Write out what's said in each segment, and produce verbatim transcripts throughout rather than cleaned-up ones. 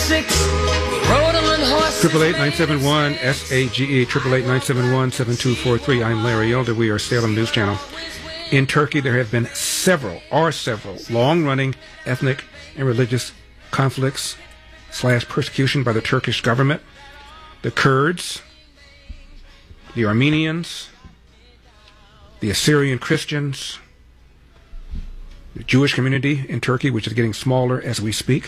six, we rode on horses. Triple eight nine seven one S A G E. Triple eight nine seven one seven two four three. I'm Larry Elder. We are Salem News Channel. In Turkey, there have been several, or several, long-running ethnic and religious conflicts slash persecution by the Turkish government. The Kurds, the Armenians, the Assyrian Christians, the Jewish community in Turkey, which is getting smaller as we speak.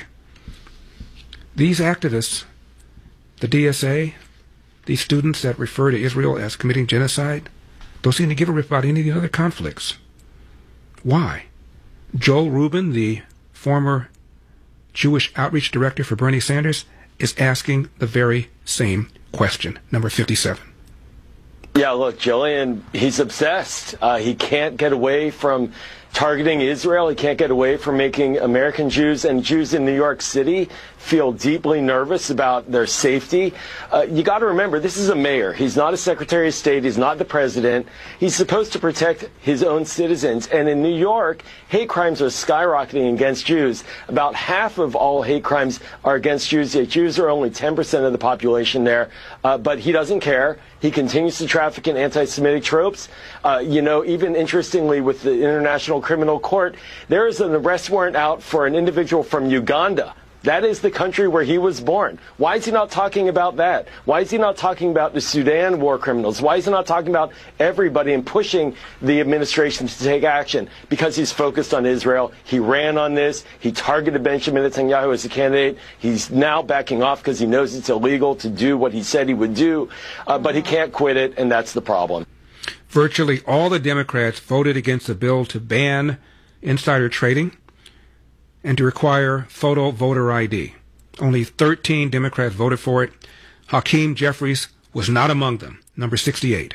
These activists, the D S A, these students that refer to Israel as committing genocide, don't seem to give a rip about any of the other conflicts. Why? Joel Rubin, the former Jewish outreach director for Bernie Sanders, is asking the very same question. Number fifty-seven. Yeah, look, Julian, he's obsessed. Uh, he can't get away from targeting Israel. He can't get away from making American Jews and Jews in New York City feel deeply nervous about their safety. Uh, you got to remember, this is a mayor. He's not a Secretary of State. He's not the president. He's supposed to protect his own citizens. And in New York, hate crimes are skyrocketing against Jews. About half of all hate crimes are against Jews. Yet Jews are only ten percent of the population there. Uh, but he doesn't care. He continues to traffic in anti-Semitic tropes. Uh, you know, even interestingly, with the International Criminal Court, there is an arrest warrant out for an individual from Uganda. That is the country where he was born. Why is he not talking about that? Why is he not talking about the Sudan war criminals? Why is he not talking about everybody and pushing the administration to take action? Because he's focused on Israel. He ran on this. He targeted Benjamin Netanyahu as a candidate. He's now backing off because he knows it's illegal to do what he said he would do. Uh, but he can't quit it, and that's the problem. Virtually all the Democrats voted against a bill to ban insider trading and to require photo voter I D. Only thirteen Democrats voted for it. Hakeem Jeffries was not among them. Number sixty-eight.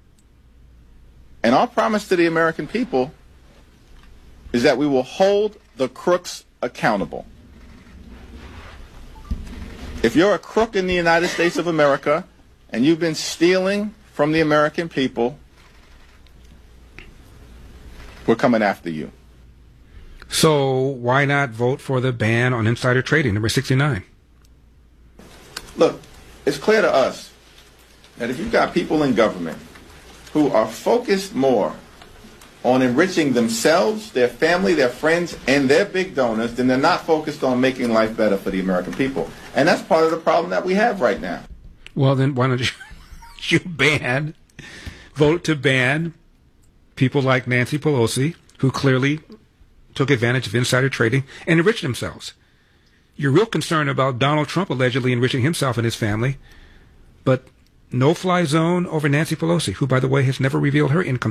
And our promise to the American people is that we will hold the crooks accountable. If you're a crook in the United States of America and you've been stealing from the American people, we're coming after you. So why not vote for the ban on insider trading, number sixty-nine? Look, it's clear to us that if you've got people in government who are focused more on enriching themselves, their family, their friends, and their big donors, then they're not focused on making life better for the American people. And that's part of the problem that we have right now. Well, then why don't you, you ban, vote to ban people like Nancy Pelosi, who clearly took advantage of insider trading and enriched themselves. You're real concerned about Donald Trump allegedly enriching himself and his family, but no-fly zone over Nancy Pelosi, who, by the way, has never revealed her income